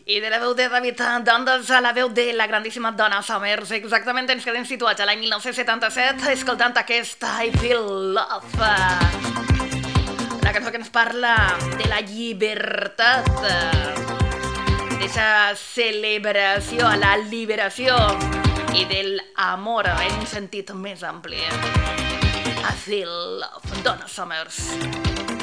I de la veu de David Dundas a la veu de la grandíssima Donna Summers. Exactament ens quedem situats a l'any 1977 escoltant aquesta I Feel Love. La cançó que ens parla de la llibertat, d'aquesta celebració a la liberació i del amor en un sentit més ampli. I Feel Love, Donna Summers.